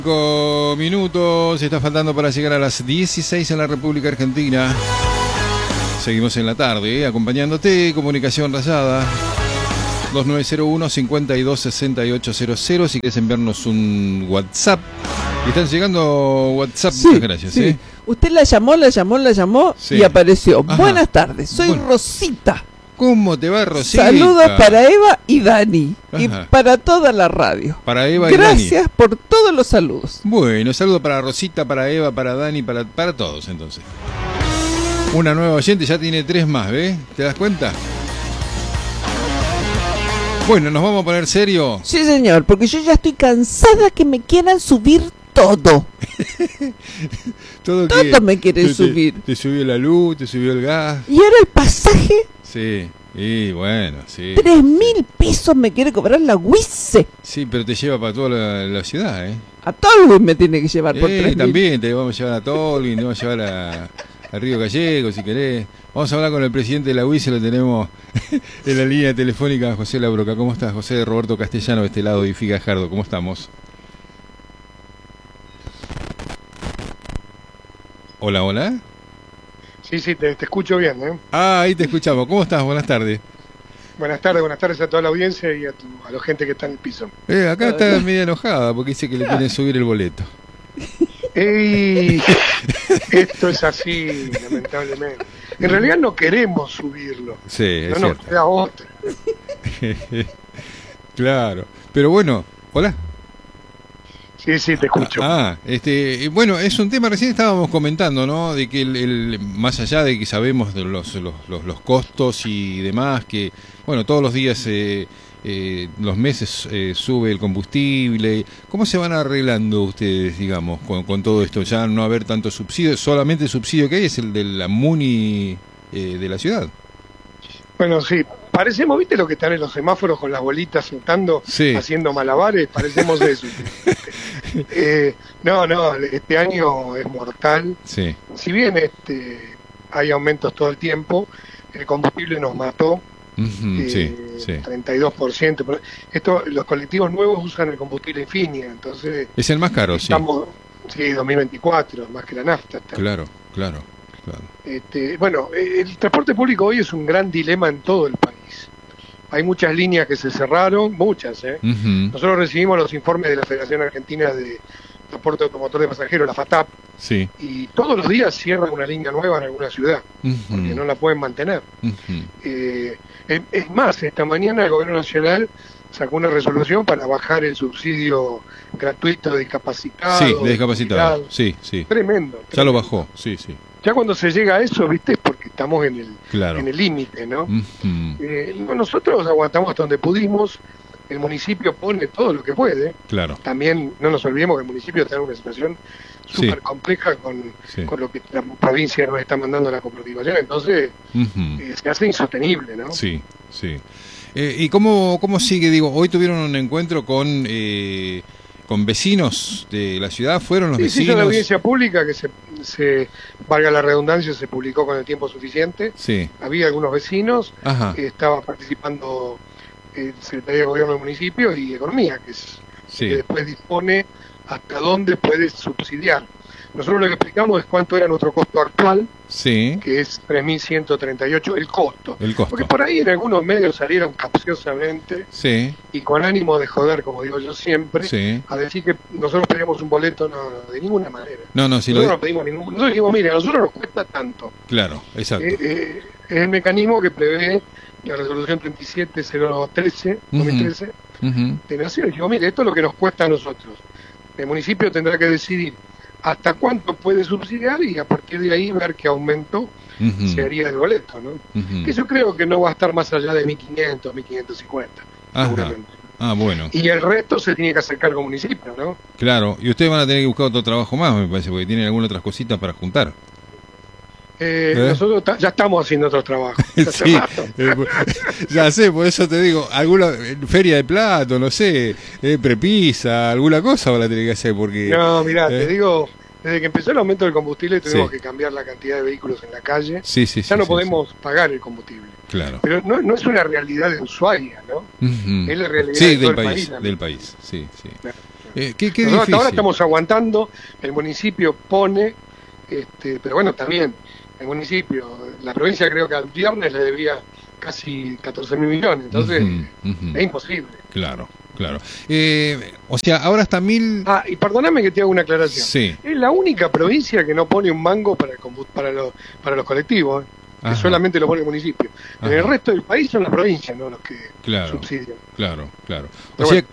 Minutos, está faltando para llegar a las 16 en la República Argentina. Seguimos en la tarde, acompañándote, Comunicación Rayada 2901-526800. Si quieres enviarnos un WhatsApp. Están llegando WhatsApp, sí, muchas gracias. Sí. Usted la llamó sí. Y apareció. Ajá. Buenas tardes, soy Rosita. ¿Cómo te va, Rosita? Saludos para Eva y Dani. Ajá. Y para toda la radio. Para Eva y Dani. Gracias por todos los saludos. Bueno, saludo para Rosita, para Eva, para Dani, para todos entonces. Una nueva oyente, ya tiene 3 más, ¿ves? ¿Te das cuenta? Bueno, ¿nos vamos a poner serio? Sí, señor, porque yo ya estoy cansada que me quieran subir todo. Todo me quieren subir. Te subió la luz, te subió el gas. ¿Y ahora el pasaje? Sí, y bueno, sí. 3.000 pesos me quiere cobrar la UICE. Sí, pero te lleva para toda la ciudad, ¿eh? A Tolwyn me tiene que llevar por 3.000. También te vamos a llevar a Tolwyn, te vamos a llevar a Río Gallego, si querés. Vamos a hablar con el presidente de la UICE, lo tenemos en la línea telefónica, José Labroca. ¿Cómo estás, José? Roberto Castellano, de este lado, y Figajardo. ¿Cómo estamos? Hola, hola. Sí, te escucho bien, ¿eh? Ah, ahí te escuchamos. ¿Cómo estás? Buenas tardes. Buenas tardes a toda la audiencia y a la gente que está en el piso. Acá está media enojada porque dice que le quieren subir el boleto. ¡Ey! Esto es así, lamentablemente. En realidad no queremos subirlo. Sí, es no cierto. Nos queda otra. Claro. Pero bueno, hola. Sí, te escucho. Bueno, es un tema, recién estábamos comentando, ¿no? De que más allá de que sabemos de los costos y demás, que, bueno, todos los días, los meses sube el combustible. ¿Cómo se van arreglando ustedes, digamos, con todo esto? Ya no haber tanto subsidio, solamente el subsidio que hay es el de la MUNI de la ciudad. Bueno, sí. Parecemos, ¿viste lo que están en los semáforos con las bolitas saltando, sí, haciendo malabares? Parecemos eso. No, este año es mortal. Sí. Si bien hay aumentos todo el tiempo, el combustible nos mató. Sí. 32%. Los colectivos nuevos usan el combustible Infinia, entonces... Es el más caro, sí, 2024, más que la nafta. Claro. Bueno, el transporte público hoy es un gran dilema en todo el país. Hay muchas líneas que se cerraron, muchas, ¿eh? Nosotros recibimos los informes de la Federación Argentina de Transporte Automotor de Pasajeros, la FATAP, sí, y todos los días cierran una línea nueva en alguna ciudad, porque no la pueden mantener. Es más, esta mañana el Gobierno Nacional sacó una resolución para bajar el subsidio gratuito de discapacitados. Sí, de discapacitados, sí. Tremendo. Ya lo bajó, sí. Ya cuando se llega a eso, ¿viste? Es porque estamos en el límite, ¿no? Nosotros aguantamos hasta donde pudimos. El municipio pone todo lo que puede. Claro. También no nos olvidemos que el municipio está en una situación súper compleja con lo que la provincia nos está mandando a la cooperativa. Entonces, se hace insostenible, ¿no? Sí. ¿Y cómo sigue? Digo, hoy tuvieron un encuentro con vecinos de la ciudad. ¿Fueron los vecinos? Sí, la audiencia pública que se valga la redundancia, se publicó con el tiempo suficiente. Sí. Había algunos vecinos, estaba participando el Secretario de Gobierno del municipio y Economía, que después dispone hasta dónde puede subsidiar. Nosotros lo que explicamos es cuánto era nuestro costo actual, que es 3.138, el costo. Porque por ahí en algunos medios salieron capciosamente y con ánimo de joder, como digo yo siempre, a decir que nosotros pedimos un boleto. No, de ninguna manera. Nosotros no pedimos ningún. Nosotros dijimos, mire, a nosotros nos cuesta tanto. Claro, exacto. Es el mecanismo que prevé la resolución 37013 2013 de Naciones. Digo, mire, esto es lo que nos cuesta a nosotros. El municipio tendrá que decidir hasta cuánto puede subsidiar y a partir de ahí ver qué aumento se haría del boleto, ¿no? Que yo creo que no va a estar más allá de 1.500, 1.550, seguramente. Bueno. Y el resto se tiene que hacer cargo al municipio, ¿no? Claro, y ustedes van a tener que buscar otro trabajo más, me parece, porque tienen algunas otras cositas para juntar. Nosotros ya estamos haciendo otros trabajos. Sí, ya sé, por eso te digo, alguna feria de plato, no sé, prepisa, alguna cosa van a tener que hacer, porque... No, mirá, te digo, desde que empezó el aumento del combustible tuvimos que cambiar la cantidad de vehículos en la calle. Ya no podemos pagar el combustible. Claro. Pero no es una realidad de Ushuaia, ¿no? Es la realidad de todo del país, sí. Claro. Qué difícil. Hasta ahora estamos aguantando, el municipio pone, pero bueno, también el municipio, la provincia creo que al viernes le debía casi 14.000 millones, entonces es imposible. Claro. O sea, ahora está 1.000... y perdóname que te hago una aclaración. Sí. Es la única provincia que no pone un mango para los colectivos, que solamente lo pone el municipio. En el resto del país son las provincias, ¿no?, los que subsidian. Claro. O sea,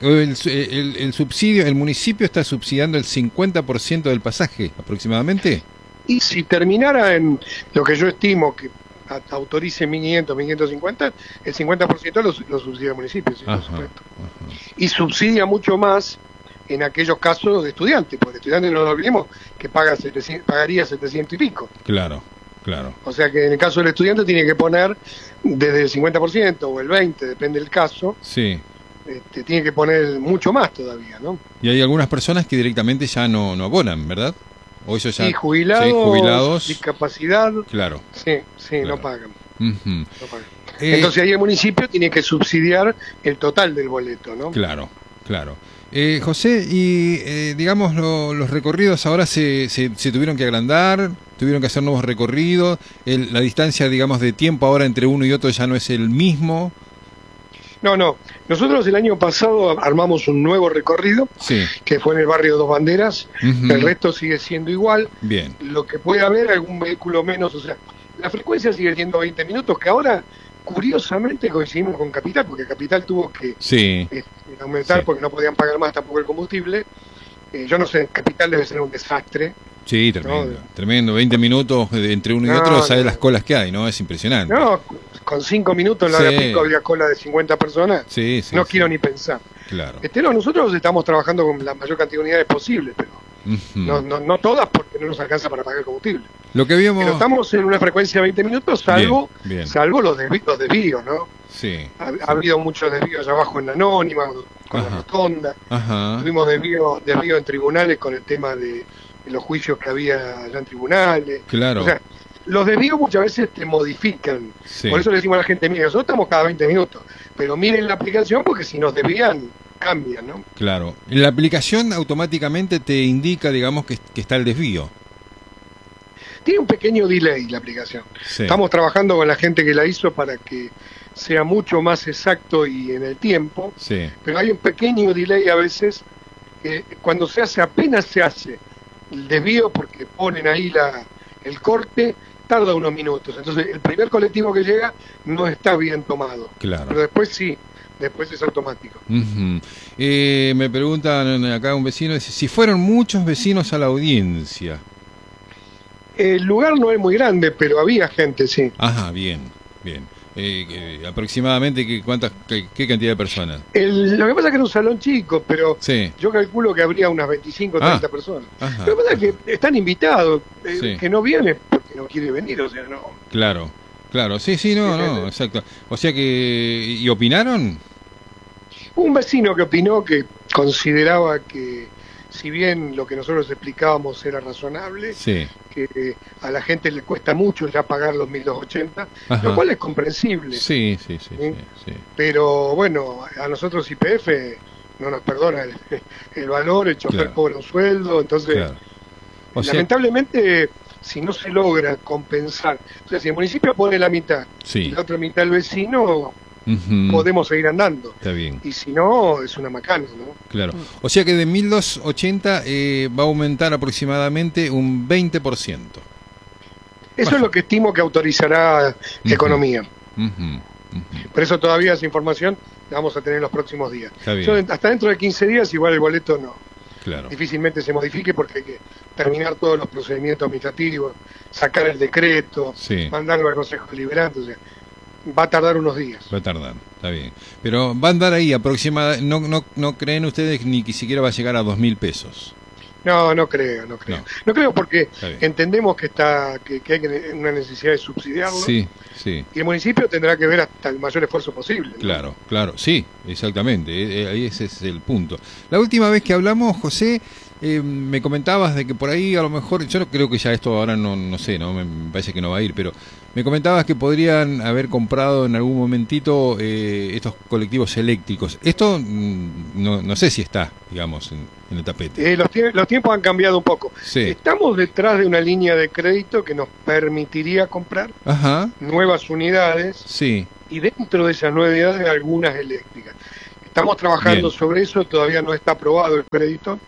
el subsidio, el municipio está subsidiando el 50% del pasaje, aproximadamente. Y si terminara en lo que yo estimo que autorice 1.500, 1.550, el 50% lo subsidia el municipio, ¿sí? Por supuesto. Y subsidia mucho más en aquellos casos de estudiantes, porque el estudiante, no lo olvidemos, que pagaría 700 y pico. Claro. O sea que en el caso del estudiante tiene que poner desde el 50% o el 20%, depende del caso. Sí. Tiene que poner mucho más todavía, ¿no? Y hay algunas personas que directamente ya no abonan, ¿verdad? O eso ya... Sí, jubilados, discapacidad. Claro. Sí, claro. No pagan. No pagan. Entonces ahí el municipio tiene que subsidiar el total del boleto, ¿no? Claro. José, y digamos, los recorridos ahora se tuvieron que agrandar, tuvieron que hacer nuevos recorridos, la distancia, digamos, de tiempo ahora entre uno y otro ya no es el mismo. No. Nosotros el año pasado armamos un nuevo recorrido, que fue en el barrio Dos Banderas. El resto sigue siendo igual. Bien. Lo que puede haber, algún vehículo menos, o sea, la frecuencia sigue siendo 20 minutos, que ahora, curiosamente, coincidimos con Capital, porque Capital tuvo que aumentar porque no podían pagar más tampoco el combustible. Yo no sé, Capital debe ser un desastre. Sí, tremendo. 20 minutos entre uno y otro, ¿sabes las colas que hay? ¿No? Es impresionante. No, con 5 minutos en la hora pico había cola de 50 personas. No quiero ni pensar. Claro. Nosotros estamos trabajando con la mayor cantidad de unidades posible, pero no todas, porque no nos alcanza para pagar el combustible. Pero estamos en una frecuencia de 20 minutos, salvo los desvíos, ¿no? Sí. Ha habido muchos desvíos allá abajo en la Anónima, con la Rotonda. Tuvimos desvío en tribunales con el tema de los juicios que había allá en tribunales. Claro. O sea, los desvíos muchas veces te modifican. Por eso le decimos a la gente, mire, nosotros estamos cada 20 minutos, pero miren la aplicación porque si nos desvían, cambian, ¿no? Claro. La aplicación automáticamente te indica, digamos, que está el desvío. Tiene un pequeño delay la aplicación. Estamos trabajando con la gente que la hizo para que sea mucho más exacto y en el tiempo, pero hay un pequeño delay a veces, que cuando se hace, apenas se hace el desvío, porque ponen ahí el corte, tarda unos minutos. Entonces el primer colectivo que llega no está bien tomado. Claro. Pero después sí, después es automático. Me preguntan acá un vecino, dice, si fueron muchos vecinos a la audiencia. El lugar no es muy grande, pero había gente, sí. Ajá, bien. Aproximadamente, ¿qué cantidad de personas? Lo que pasa es que era un salón chico, pero yo calculo que habría unas 25 o 30 personas. Lo que pasa es que están invitados, que no vienen porque no quiere venir, o sea, no. Claro, exacto. O sea que, ¿y opinaron? Un vecino que opinó, que consideraba que, si bien lo que nosotros explicábamos era razonable, que a la gente le cuesta mucho ya pagar los 1.280, lo cual es comprensible. Sí. Pero bueno, a nosotros YPF no nos perdona el valor, el chofer cobra un sueldo, entonces lamentablemente si no se logra compensar, o sea, si el municipio pone la mitad y la otra mitad el vecino, podemos seguir andando. Está bien. Y si no, es una macana, ¿no? Claro. O sea que de 1.280 va a aumentar aproximadamente un 20%. Eso es lo que estimo que autorizará Economía. Por eso todavía esa información la vamos a tener en los próximos días. Hasta dentro de 15 días igual el boleto no. Difícilmente se modifique porque hay que terminar todos los procedimientos administrativos, sacar el decreto, mandarlo al Consejo Deliberante, o sea, va a tardar unos días. Va a tardar, está bien. Pero va a andar ahí aproximadamente, no creen ustedes ni que siquiera va a llegar a 2.000 pesos. No creo. No creo porque entendemos que hay una necesidad de subsidiarlo. Sí. Y el municipio tendrá que ver hasta el mayor esfuerzo posible, ¿no? Claro, sí, exactamente. Ahí ese es el punto. La última vez que hablamos, José, me comentabas de que por ahí a lo mejor, yo no creo que ya esto ahora no sé, no me parece que no va a ir, pero me comentabas que podrían haber comprado en algún momentito estos colectivos eléctricos. Esto no sé si está, digamos, en el tapete. Los tiempos han cambiado un poco. Sí. Estamos detrás de una línea de crédito que nos permitiría comprar nuevas unidades. Sí. Y dentro de esas nuevas unidades algunas eléctricas. Estamos trabajando sobre eso, todavía no está aprobado el crédito.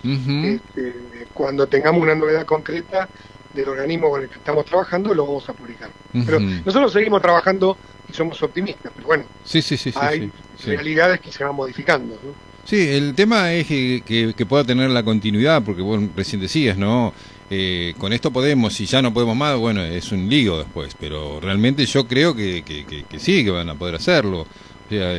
Cuando tengamos una novedad concreta del organismo con el que estamos trabajando, lo vamos a publicar. Pero nosotros seguimos trabajando y somos optimistas, pero bueno, hay realidades que se van modificando, ¿no? Sí, el tema es que pueda tener la continuidad, porque vos recién decías, ¿no? Con esto podemos, si ya no podemos más, bueno, es un lío después, pero realmente yo creo que sí, que van a poder hacerlo. O sea,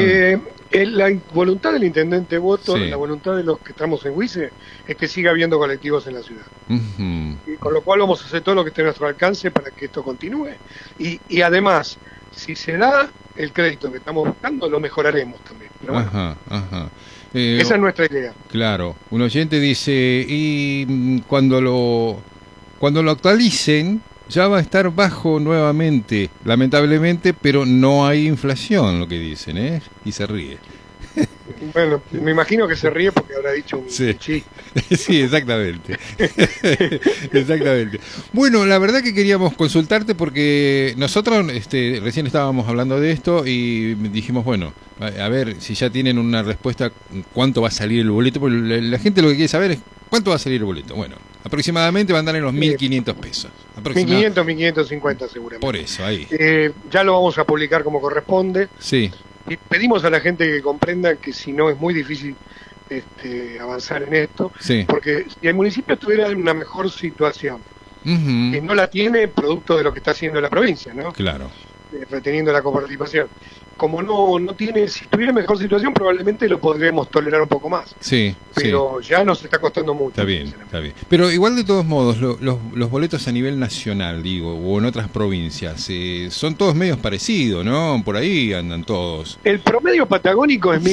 la voluntad del intendente Boto, la voluntad de los que estamos en WICE, es que siga habiendo colectivos en la ciudad. Y con lo cual vamos a hacer todo lo que esté a nuestro alcance para que esto continúe. Y además, si se da el crédito que estamos buscando, lo mejoraremos también. Pero bueno, esa es nuestra idea. Claro. Un oyente dice, y cuando lo actualicen, ya va a estar bajo nuevamente, lamentablemente, pero no hay inflación, lo que dicen, ¿eh? Y se ríe. Bueno, me imagino que se ríe porque habrá dicho un chiste. Sí, exactamente. Exactamente. Bueno, la verdad que queríamos consultarte porque nosotros recién estábamos hablando de esto y dijimos, bueno, a ver si ya tienen una respuesta, cuánto va a salir el boleto, porque la gente lo que quiere saber es cuánto va a salir el boleto. Bueno, aproximadamente va a andar en los 1.500 pesos. 1.500, 1.550 seguramente. Por eso, ahí. Ya lo vamos a publicar como corresponde. Sí. Y pedimos a la gente que comprenda que si no es muy difícil avanzar en esto, porque si el municipio estuviera en una mejor situación, que no la tiene producto de lo que está haciendo la provincia, ¿no? Claro. Reteniendo la coparticipación. Como no tiene, si estuviera en mejor situación probablemente lo podremos tolerar un poco más. Sí. Pero ya nos está costando mucho. Está bien. Pero igual de todos modos, los boletos a nivel nacional, digo, o en otras provincias, son todos medios parecidos, ¿no? Por ahí andan todos. El promedio patagónico es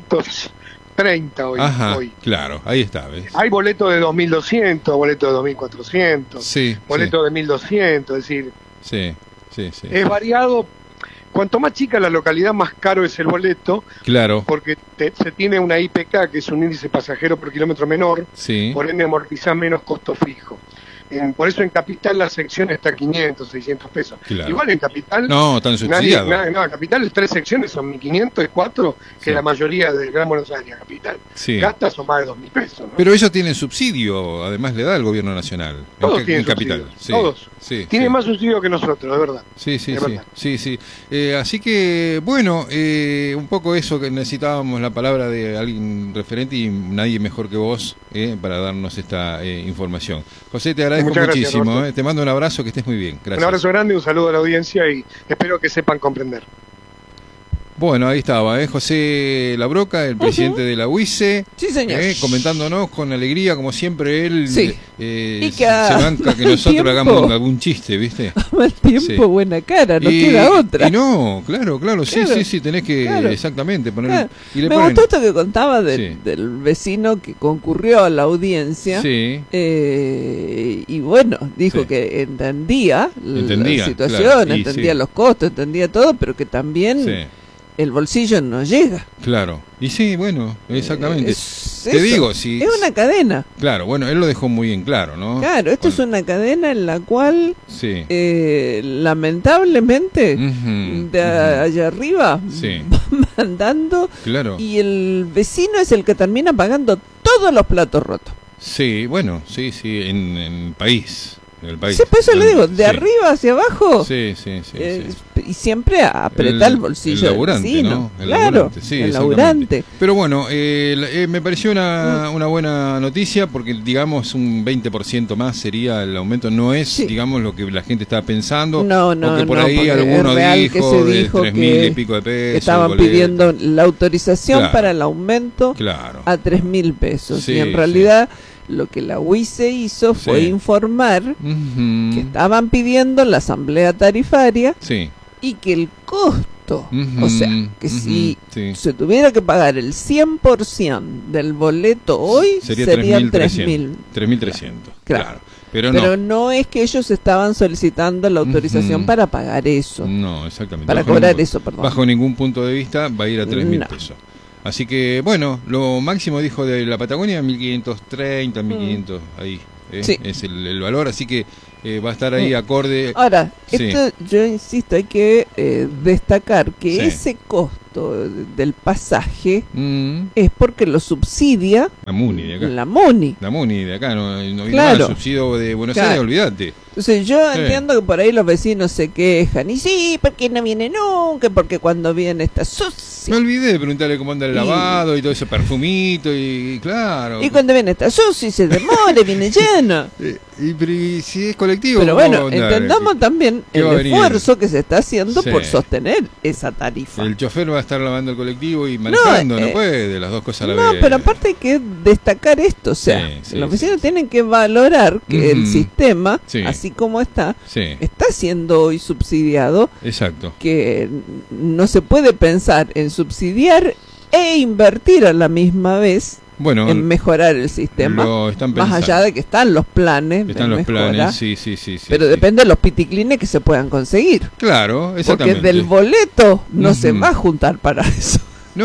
1.530 hoy. Claro, ahí está, ¿ves? Hay boletos de 2.200, boletos de 2.400, boletos de 1.200, es decir... Sí. Es variado. Cuanto más chica la localidad, más caro es el boleto. Claro. Porque se tiene una IPK, que es un índice pasajero por kilómetro menor. Por ende amortizar menos costo fijo. Por eso en Capital la sección está a 500, 600 pesos. Claro. Igual en Capital... No, tan subsidiado. En Capital 3 secciones son 1.500 y 4, que la mayoría del Gran Buenos Aires, Capital. Gasta son más de 2.000 pesos, ¿no? Pero ellos tienen subsidio, además le da el gobierno nacional. Todos tienen Capital. Todos. Tienen más subsidio que nosotros, de verdad. Sí. Así que, bueno, un poco eso que necesitábamos la palabra de alguien referente y nadie mejor que vos para darnos esta información. José, te agradezco muchísimo. Gracias, te mando un abrazo, que estés muy bien. Gracias. Un abrazo grande, un saludo a la audiencia y espero que sepan comprender. Bueno, ahí estaba, José Labroca, el presidente de la UICE, sí, señor. Comentándonos con alegría, como siempre, él se banca que nosotros hagamos algún chiste, ¿viste? Al tiempo, buena cara, no queda otra. Y no, claro, sí, tenés que, exactamente, poner... Me gustó esto que contaba del vecino que concurrió a la audiencia, y bueno, dijo que entendía la situación, entendía los costos, entendía todo, pero que también... el bolsillo no llega. Claro. Y sí, bueno, exactamente. Te digo, si... Es una cadena. Claro, bueno, él lo dejó muy en claro, ¿no? Claro, esto es una cadena en la cual, lamentablemente, allá arriba van mandando y el vecino es el que termina pagando todos los platos rotos. Sí, bueno, sí, en el país. Sí, por eso le digo, de arriba hacia abajo. Sí. Y siempre apretar el bolsillo del vecino. ¿No? El laburante. Pero bueno, me pareció una buena noticia porque, digamos, un 20% más sería el aumento. No es, digamos, lo que la gente estaba pensando. No, porque por ahí alguno dijo de 3.000 y pico de pesos. Estaban pidiendo la autorización para el aumento a 3.000 pesos. Y en realidad... lo que la UICE hizo fue informar que estaban pidiendo la asamblea tarifaria y que el costo costo. O sea, que si se tuviera que pagar el 100% del boleto hoy, serían 3.300. Claro. Pero no es que ellos estaban solicitando la autorización para pagar eso. No, exactamente. Para cobrar eso, perdón. Bajo ningún punto de vista va a ir a 3.000 pesos. Así que, bueno, lo máximo dijo de la Patagonia, 1.530, 1.500, ahí. Es el valor, así que va a estar ahí acorde. Ahora, esto yo insisto, hay que destacar que ese costo del pasaje es porque lo subsidia la MUNI de acá. La MUNI de acá, no viene el subsidio de Buenos Aires, olvídate. Entonces yo entiendo que por ahí los vecinos se quejan, y sí, porque no viene nunca, porque cuando viene está sucio. Me olvidé de preguntarle cómo anda el lavado y todo ese perfumito, y claro. Y cuando viene está sucio y se demora, viene lleno. Y si es colectivo. Pero bueno, entendamos también el esfuerzo que se está haciendo por sostener esa tarifa. El chofer va a estar lavando el colectivo y manejando, no puede, las dos cosas a la vez. No, pero aparte hay que destacar esto, o sea, los vecinos tienen que valorar que el sistema, así como está siendo hoy subsidiado. Exacto. Que no se puede pensar en subsidiar e invertir a la misma vez en mejorar el sistema, más allá de que están los planes de mejora, sí, pero depende de los piticlines que se puedan conseguir. Claro, exactamente. Porque del boleto no se va a juntar para eso.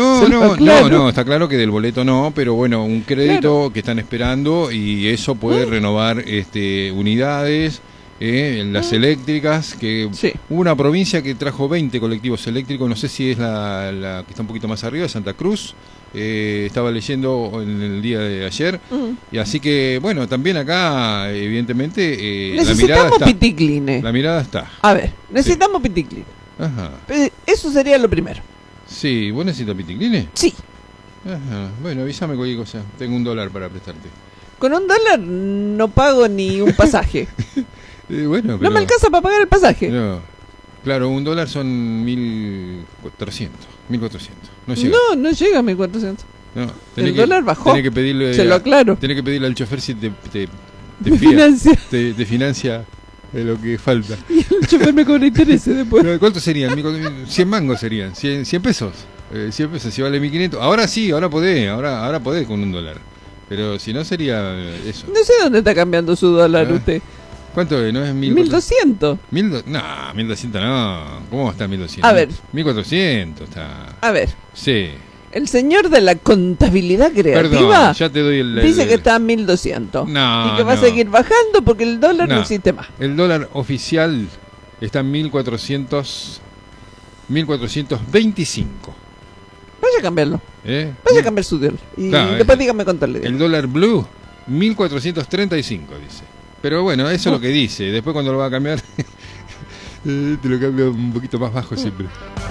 No, está claro que del boleto no, pero bueno, un crédito que están esperando, y eso puede renovar unidades. Las eléctricas, que hubo una provincia que trajo 20 colectivos eléctricos, no sé si es la que está un poquito más arriba, Santa Cruz, estaba leyendo en el día de ayer, y así que bueno, también acá evidentemente necesitamos piticlines. La mirada está. A ver, necesitamos piticlines. Ajá. Eso sería lo primero. Sí, ¿vos necesitas piticlines? Sí. Ajá. Bueno, avísame cualquier cosa, tengo $1 para prestarte. Con $1 no pago ni un pasaje. Bueno, no me alcanza para pagar el pasaje. No, claro, $1 son 1.400. No llega. No llega a 1.400. No, el dólar bajó. Tenés que pedirle, se lo aclaro. Tenés que pedirle al chofer si te financia lo que falta. Y el chofer me cobra intereses después. ¿Cuánto serían? 100 mangos serían. 100 pesos. 100 pesos, si vale 1.500. Ahora sí, ahora podés con $1. Pero si no sería eso. No sé dónde está cambiando su dólar usted. ¿Cuánto es? ¿No es 1.200? No, 1.200 no. ¿Cómo va a estar 1.200? A ver. 1.400 está. A ver. Sí. El señor de la contabilidad creativa. Perdón, ya te doy dice que está a 1.200. No. Y que va a seguir bajando porque el dólar no existe más. El dólar oficial está en 1.425. Vaya a cambiarlo. Vaya a cambiar su dólar. Y después dígame contarle. El dólar blue, 1.435, dice. Pero bueno, eso es lo que dice. Después cuando lo va a cambiar, te lo cambia un poquito más bajo siempre.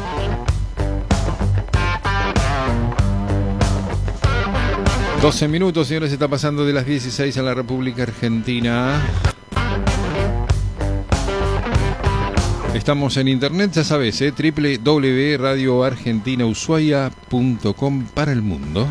$12 minutos, señores, está pasando de las 16 en la República Argentina. Estamos en internet, ya sabes, www.radioargentinaushuaia.com para el mundo.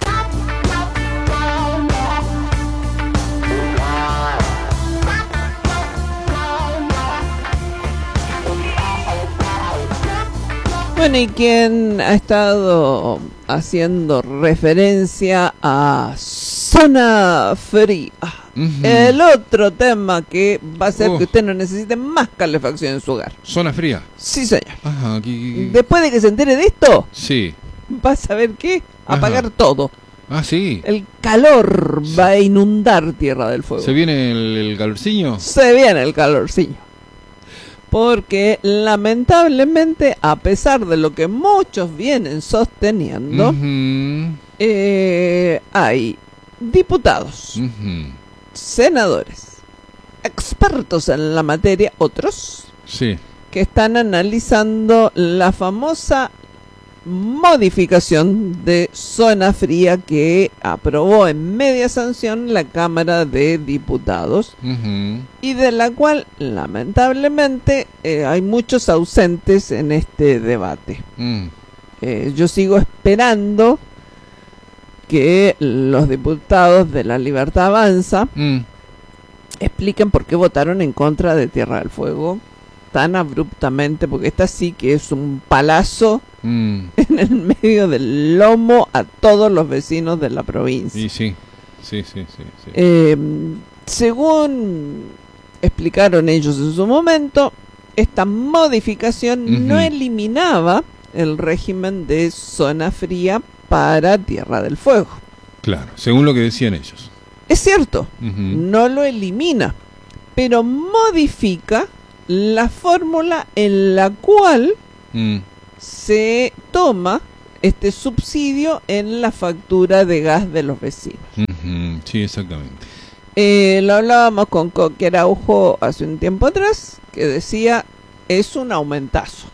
Bueno, y quien ha estado haciendo referencia a Zona Fría, el otro tema que va a hacer que usted no necesite más calefacción en su hogar. ¿Zona fría? Sí, señor. Ajá, después de que se entere de esto, sí, va a saber qué, apagar todo. Ah, sí. El calor va a inundar Tierra del Fuego. ¿Se viene el calorciño? Se viene el calorciño. Porque lamentablemente, a pesar de lo que muchos vienen sosteniendo, hay diputados, senadores, expertos en la materia, otros, que están analizando la famosa modificación de Zona Fría que aprobó en media sanción la Cámara de Diputados y de la cual lamentablemente hay muchos ausentes en este debate. Yo sigo esperando que los diputados de La Libertad Avanza expliquen por qué votaron en contra de Tierra del Fuego tan abruptamente, porque esta sí que es un palazo en el medio del lomo a todos los vecinos de la provincia. Y sí. Según explicaron ellos en su momento, esta modificación no eliminaba el régimen de zona fría para Tierra del Fuego. Claro, según lo que decían ellos. Es cierto, no lo elimina, pero modifica la fórmula en la cual se toma este subsidio en la factura de gas de los vecinos. Sí, exactamente. Lo hablábamos con Coque Araujo hace un tiempo atrás, que decía, es un aumentazo.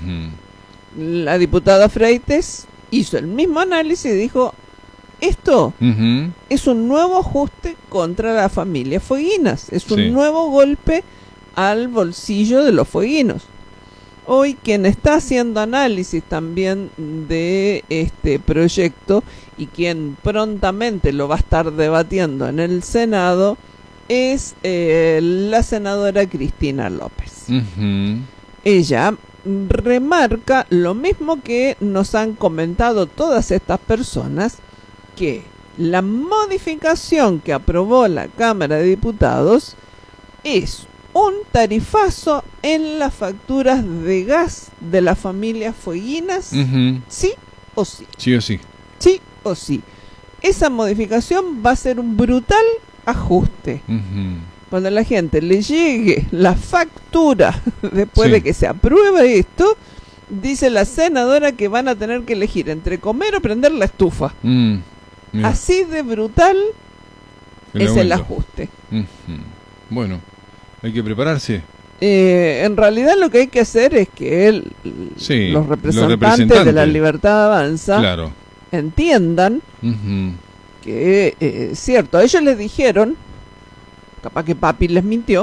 La diputada Freites hizo el mismo análisis y dijo, esto es un nuevo ajuste contra las familias fueguinas, es un nuevo golpe al bolsillo de los fueguinos. Hoy quien está haciendo análisis también de este proyecto y quien prontamente lo va a estar debatiendo en el Senado es la senadora Cristina López. Ella remarca lo mismo que nos han comentado todas estas personas, que la modificación que aprobó la Cámara de Diputados es un tarifazo en las facturas de gas de las familias fueguinas, sí o sí. Sí o sí. Sí o sí. Esa modificación va a ser un brutal ajuste. Cuando a la gente le llegue la factura después de que se apruebe esto, dice la senadora que van a tener que elegir entre comer o prender la estufa. Así de brutal es el ajuste. Bueno, hay que prepararse. En realidad lo que hay que hacer es que los representantes de la Libertad Avanza entiendan que es cierto. A ellos les dijeron, capaz que papi les mintió,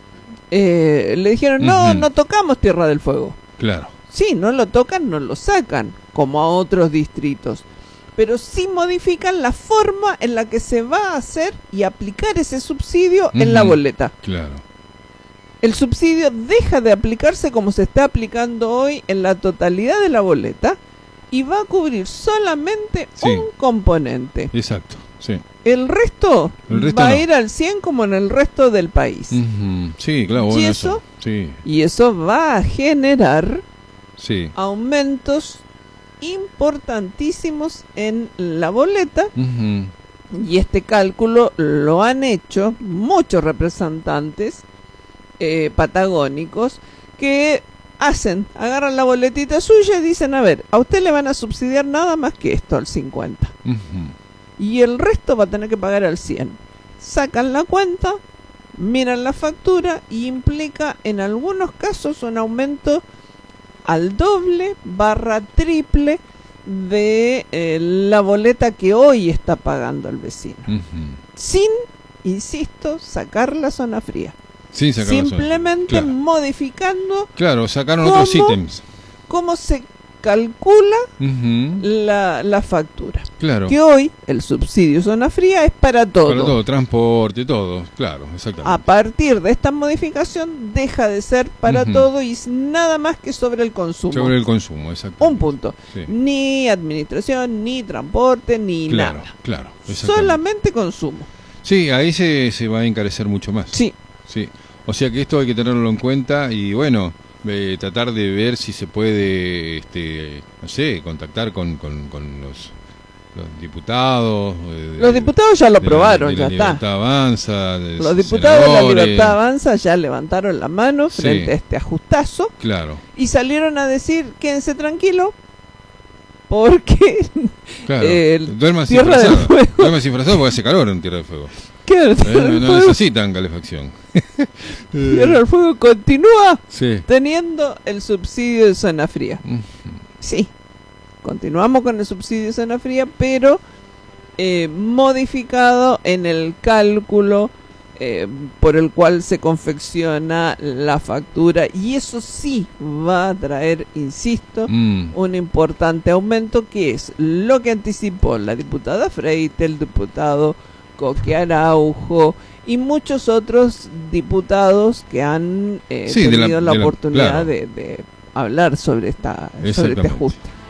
le dijeron no tocamos Tierra del Fuego. Claro. Sí, no lo tocan, no lo sacan como a otros distritos, pero sí modifican la forma en la que se va a hacer y aplicar ese subsidio en la boleta. Claro. El subsidio deja de aplicarse como se está aplicando hoy en la totalidad de la boleta y va a cubrir solamente un componente. Exacto, sí. El resto va a ir al 100 como en el resto del país. Sí, claro. Y bueno, y eso va a generar aumentos importantísimos en la boleta. Y este cálculo lo han hecho muchos representantes patagónicos que agarran la boletita suya y dicen, a ver, a usted le van a subsidiar nada más que esto al 50 y el resto va a tener que pagar al 100. Sacan la cuenta, miran la factura y implica en algunos casos un aumento al doble / triple de la boleta que hoy está pagando el vecino, sin, insisto, sacar la zona fría. Simplemente modificando. Claro, sacaron otros ítems. ¿Cómo se calcula la factura? Claro. Que hoy el subsidio zona fría es para todo. Para todo, transporte, todo. Claro, exactamente. A partir de esta modificación deja de ser para todo y es nada más que sobre el consumo. Sobre el consumo, exacto. Un punto. Ni administración, ni transporte, ni nada. Claro. Solamente consumo. Sí, ahí se va a encarecer mucho más. Sí. O sea que esto hay que tenerlo en cuenta y bueno, tratar de ver si se puede, no sé, contactar con los diputados. Los diputados ya lo aprobaron, ya está. Avanza, los diputados de la Libertad Avanza ya levantaron la mano frente a este ajustazo. Claro. Y salieron a decir, quédense tranquilo, porque duerman Tierra del Fuego. Duerman disfrazados porque hace calor en Tierra del Fuego. No necesitan calefacción. Tierra del Fuego continúa teniendo el subsidio de zona fría. Sí, continuamos con el subsidio de zona fría, pero modificado en el cálculo por el cual se confecciona la factura, y eso sí va a traer, insisto, un importante aumento, que es lo que anticipó la diputada Freite, el diputado Coque Araujo y muchos otros diputados que han tenido la oportunidad de hablar sobre este ajuste.